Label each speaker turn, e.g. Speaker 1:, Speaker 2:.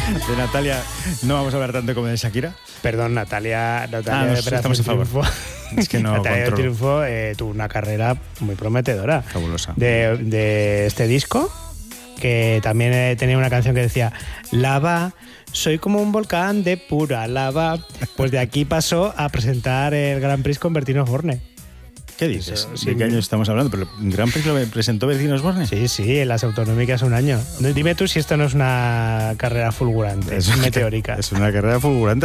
Speaker 1: De Natalia no vamos a hablar tanto como de Shakira.
Speaker 2: Perdón, Natalia de
Speaker 1: estamos a favor.
Speaker 2: Triunfo.
Speaker 1: Es que no
Speaker 2: Natalia de
Speaker 1: controlo.
Speaker 2: Triunfo tuvo una carrera muy prometedora.
Speaker 1: Fabulosa.
Speaker 2: De este disco, que también tenía una canción que decía lava, soy como un volcán de pura lava. Pues de aquí pasó a presentar el Grand Prix con Bertino Osborne.
Speaker 1: ¿Qué dices?
Speaker 2: Eso,
Speaker 1: ¿De
Speaker 2: sí.
Speaker 1: qué año estamos hablando? ¿Pero el Gran Prix lo presentó Bertino Osborne?
Speaker 2: Sí, en las autonómicas un año. Dime tú si esto no es una carrera fulgurante, meteórica.
Speaker 1: Es una carrera fulgurante.